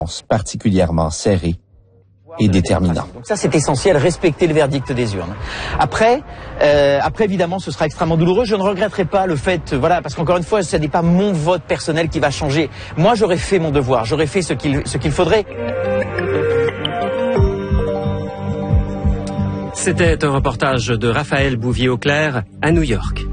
particulièrement serré et déterminant. Donc ça, c'est essentiel, respecter le verdict des urnes. Après, évidemment, ce sera extrêmement douloureux. Je ne regretterai pas le fait, parce qu'encore une fois, ce n'est pas mon vote personnel qui va changer. Moi, j'aurais fait mon devoir, j'aurais fait ce qu'il faudrait. C'était un reportage de Raphaël Bouvier-Auclair à New York.